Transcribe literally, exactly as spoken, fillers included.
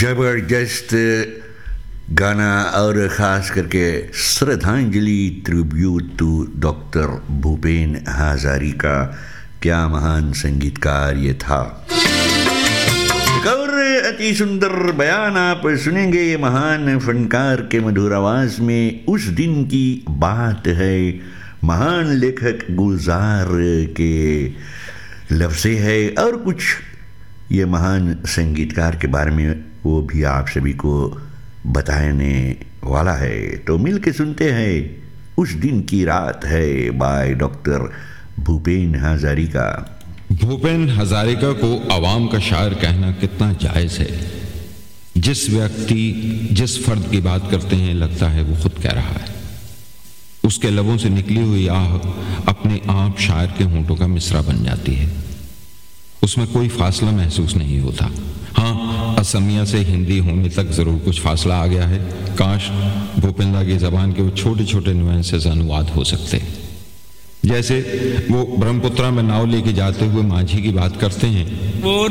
जबरदस्त गाना और ख़ास करके श्रद्धांजलि tribute to doctor Bhupen Hazarika. क्या महान संगीतकार ये था। एक और अति सुंदर बयान आप सुनेंगे ये महान फनकार के मधुर आवाज़ में। उस दिन की बात है, महान लेखक गुलजार के लफ्ज़े है और कुछ ये महान संगीतकार के बारे में वो भी आप सभी को बताने वाला है। तो मिल के सुनते हैं उस दिन की रात है बाय डॉक्टर भूपेन हज़ारिका। भूपेन हज़ारिका को आवाम का शायर कहना कितना जायज़ है। जिस व्यक्ति जिस फर्द की बात करते हैं लगता है वो खुद कह रहा है। उसके लबों से निकली हुई आह अपने आप शायर के होंठों का मिसरा बन जाती है। उसमें कोई फासला महसूस नहीं होता। हाँ, असमिया से हिंदी होने तक ज़रूर कुछ फासला आ गया है। काश भूपेंद्र की ज़बान के वो छोटे छोटे नुआंसेस अनुवाद हो सकते। जैसे वो ब्रह्मपुत्रा में नाव लेके जाते हुए माझी की बात करते हैं। वो